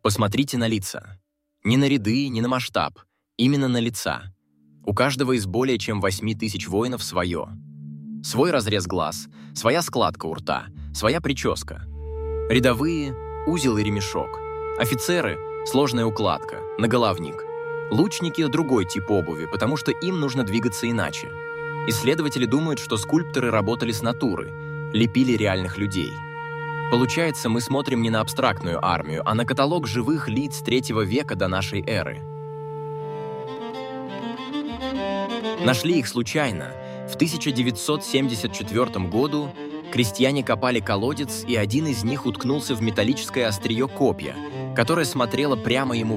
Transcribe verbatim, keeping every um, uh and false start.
Посмотрите на лица. Не на ряды, не на масштаб, именно на лица. У каждого из более чем восьми тысяч воинов свое. Свой разрез глаз, своя складка у рта, своя прическа. Рядовые – узел и ремешок. Офицеры – сложная укладка, наголовник. Лучники – другой тип обуви, потому что им нужно двигаться иначе. Исследователи думают, что скульпторы работали с натуры, лепили реальных людей. Получается, мы смотрим не на абстрактную армию, а на каталог живых лиц третьего века до нашей эры. Нашли их случайно. В тысяча девятьсот семьдесят четвёртом году крестьяне копали колодец, и один из них уткнулся в металлическое острие копья, которое смотрело прямо ему